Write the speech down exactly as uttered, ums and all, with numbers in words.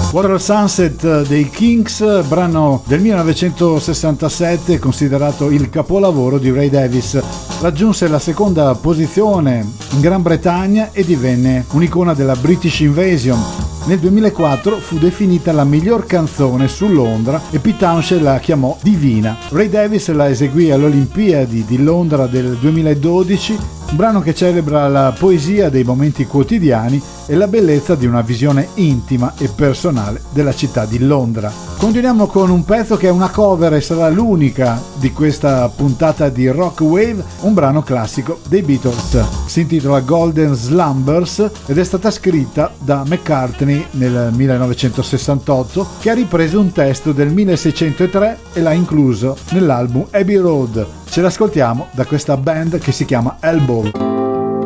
Water Sunset dei Kinks, brano del millenovecentosessantasette considerato il capolavoro di Ray Davies. Raggiunse la seconda posizione in Gran Bretagna e divenne un'icona della British Invasion. Nel duemilaquattro fu definita la miglior canzone su Londra e Pete Townshend la chiamò divina. Ray Davies la eseguì alle Olimpiadi di Londra del duemiladodici, un brano che celebra la poesia dei momenti quotidiani e la bellezza di una visione intima e personale della città di Londra. Continuiamo con un pezzo che è una cover e sarà l'unica di questa puntata di Rock Wave, un brano classico dei Beatles. Si intitola Golden Slumbers ed è stata scritta da McCartney nel millenovecentosessantotto, che ha ripreso un testo del milleseicentotre e l'ha incluso nell'album Abbey Road. Ce l'ascoltiamo da questa band che si chiama Elbow.